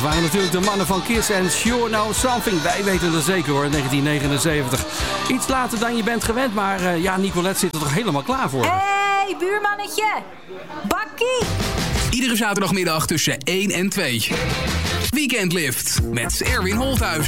waren natuurlijk de mannen van Kiss en Sure Know Something. Wij weten het zeker hoor, 1979. Iets later dan je bent gewend, maar ja, Nicolette zit er toch helemaal klaar voor. Hey, buurmannetje. Bakkie. Iedere zaterdagmiddag tussen 1 en 2. Weekendlift met Erwin Holthuizen.